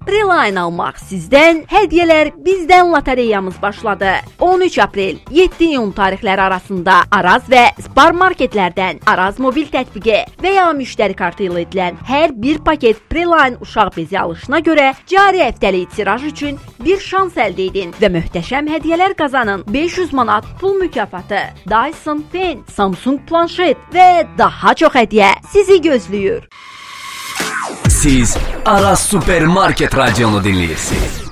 Preline almaq sizdən, hədiyyələr bizdən lotereyamız başladı. 13 aprel, 7 iyun tarixləri arasında Araz və Spar marketlərdən Araz mobil tətbiqi və ya müştəri kartı ilə edilən hər bir paket Preline uşaq bezi alışına görə cari həftəlik tiraj üçün bir şans əldə edin və möhtəşəm hədiyyələr qazanın. 500 manat pul mükafatı, Dyson Pen, Samsung planşet və daha çox hədiyyə sizi gözləyir. Siz Aras Supermarket Radionu dinləyirsiniz.